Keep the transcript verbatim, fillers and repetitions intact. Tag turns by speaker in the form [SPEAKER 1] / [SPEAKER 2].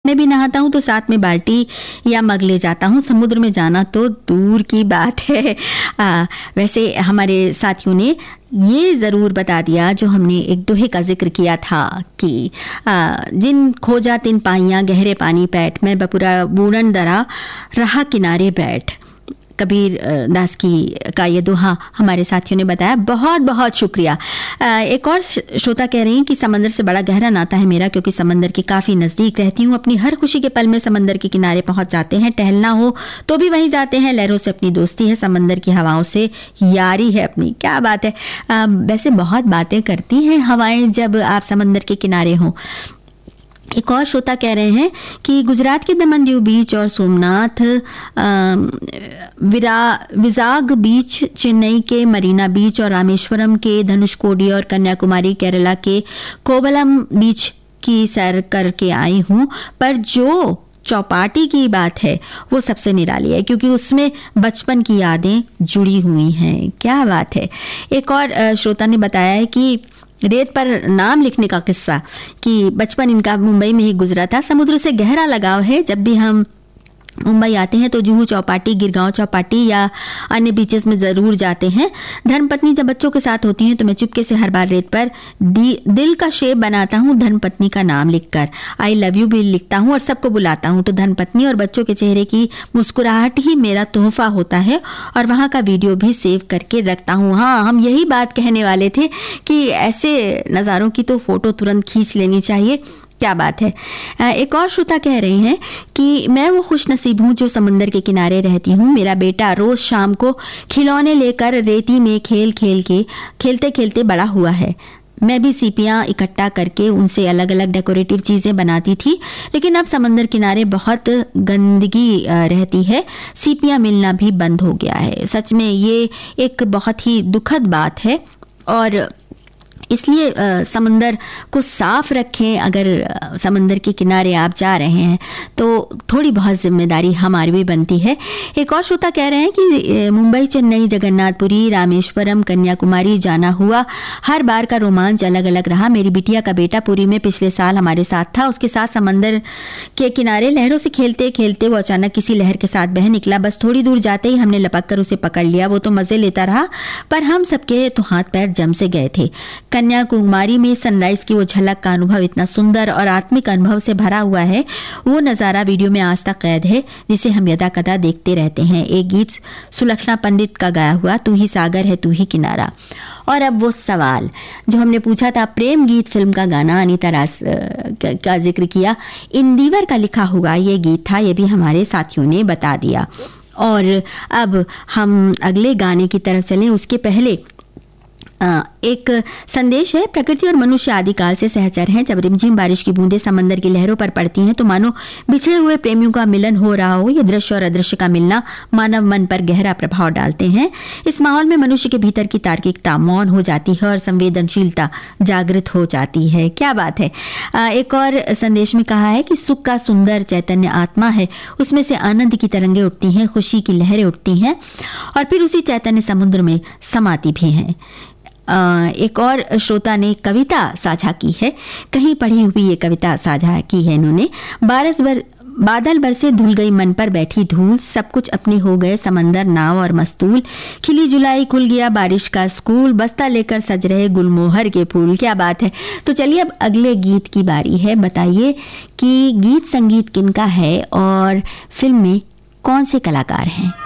[SPEAKER 1] में भी नहाता हूँ तो साथ में बाल्टी या मग ले जाता हूँ। समुद्र में जाना तो दूर की बात है। आ, वैसे हमारे साथियों ने ये ज़रूर बता दिया जो हमने एक दोहे का जिक्र किया था कि आ, जिन खोजा तिन पाइयाँ गहरे पानी पैठ, मैं बपुरा बूढ़न दरा रहा किनारे बैठ। कबीर दास की का ये दोहा हमारे साथियों ने बताया। बहुत बहुत शुक्रिया। एक और श्रोता कह रही हैं कि समंदर से बड़ा गहरा नाता है मेरा, क्योंकि समंदर के काफ़ी नज़दीक रहती हूँ। अपनी हर खुशी के पल में समंदर के किनारे पहुँच जाते हैं। टहलना हो तो भी वहीं जाते हैं। लहरों से अपनी दोस्ती है, समंदर की हवाओं से यारी है अपनी। क्या बात है। आ, वैसे बहुत बातें करती हैं हवाएं जब आप समंदर के किनारे हों। एक और श्रोता कह रहे हैं कि गुजरात के दमन दीव बीच और सोमनाथ, विरा विजाग बीच, चेन्नई के मरीना बीच और रामेश्वरम के धनुषकोडी और कन्याकुमारी केरला के कोवलम बीच की सैर करके आई हूँ, पर जो चौपाटी की बात है वो सबसे निराली है, क्योंकि उसमें बचपन की यादें जुड़ी हुई हैं। क्या बात है। एक और श्रोता ने बताया है कि रेत पर नाम लिखने का किस्सा, कि बचपन इनका मुंबई में ही गुजरा था। समुद्र से गहरा लगाव है। जब भी हम मुंबई आते हैं तो जुहू चौपाटी, गिरगांव चौपाटी या अन्य बीचेस में ज़रूर जाते हैं। धर्मपत्नी जब बच्चों के साथ होती हैं तो मैं चुपके से हर बार रेत पर दिल का शेप बनाता हूँ धर्मपत्नी का नाम लिखकर। आई लव यू भी लिखता हूँ और सबको बुलाता हूँ। तो धर्मपत्नी और बच्चों के चेहरे की मुस्कुराहट ही मेरा तोहफा होता है और वहाँ का वीडियो भी सेव करके रखता हूँ। हाँ, हम यही बात कहने वाले थे कि ऐसे नज़ारों की तो फ़ोटो तुरंत खींच लेनी चाहिए। क्या बात है। एक और श्रोता कह रही हैं कि मैं वो खुश नसीब हूँ जो समंदर के किनारे रहती हूँ। मेरा बेटा रोज़ शाम को खिलौने लेकर रेती में खेल खेल के खेलते खेलते बड़ा हुआ है। मैं भी सीपियाँ इकट्ठा करके उनसे अलग अलग डेकोरेटिव चीज़ें बनाती थी, लेकिन अब समंदर किनारे बहुत गंदगी रहती है। सीपियाँ मिलना भी बंद हो गया है। सच में ये एक बहुत ही दुखद बात है और इसलिए आ, समंदर को साफ रखें। अगर आ, समंदर के किनारे आप जा रहे हैं तो थोड़ी बहुत जिम्मेदारी हमारी भी बनती है। एक और श्रोता कह रहे हैं कि मुंबई, चेन्नई, जगन्नाथपुरी, रामेश्वरम, कन्याकुमारी जाना हुआ। हर बार का रोमांच अलग अलग रहा। मेरी बिटिया का बेटा पुरी में पिछले साल हमारे साथ था। उसके साथ समंदर के किनारे लहरों से खेलते खेलते वो अचानक किसी लहर के साथ बह निकला। बस थोड़ी दूर जाते ही हमने लपक कर उसे पकड़ लिया। वो तो मज़े लेता रहा, पर हम सबके तो हाथ पैर जम से गए थे। कन्याकुमारी में सनराइज की वो झलक का अनुभव इतना सुंदर और आत्मिक अनुभव से भरा हुआ है। वो नज़ारा वीडियो में आज तक कैद है, जिसे हम यदा कदा देखते रहते हैं। एक गीत सुलक्षणा पंडित का गाया हुआ, तू ही सागर है तू ही किनारा। और अब वो सवाल जो हमने पूछा था, प्रेम गीत फिल्म का गाना अनीता रास का जिक्र किया, इंदिवर का लिखा हुआ ये गीत था। ये भी हमारे साथियों ने बता दिया। और अब हम अगले गाने की तरफ चलें उसके पहले एक संदेश है। प्रकृति और मनुष्य आदिकाल से सहचर हैं। जब रिमझिम बारिश की बूंदें समंदर की लहरों पर पड़ती हैं तो मानो बिछड़े हुए प्रेमियों का मिलन हो रहा हो। यह दृश्य और अदृश्य का मिलना मानव मन पर गहरा प्रभाव डालते हैं। इस माहौल में मनुष्य के भीतर की तार्किकता मौन हो जाती है और संवेदनशीलता जागृत हो जाती है। क्या बात है। एक और संदेश में कहा है कि सुख का सुंदर चैतन्य आत्मा है, उसमें से आनंद की तरंगें उठती हैं, खुशी की लहरें उठती हैं और फिर उसी चैतन्य समुद्र में समाती भी हैं। एक और श्रोता ने कविता साझा की है, कहीं पढ़ी हुई ये कविता साझा की है इन्होंने। बारस बर बादल बरसे धुल गई मन पर बैठी धूल, सब कुछ अपने हो गए समंदर नाव और मस्तूल, खिली जुलाई खुल गया बारिश का स्कूल, बस्ता लेकर सज रहे गुलमोहर के फूल। क्या बात है। तो चलिए अब अगले गीत की बारी है। बताइए कि गीत संगीत किनका है और फिल्म में कौन से कलाकार हैं।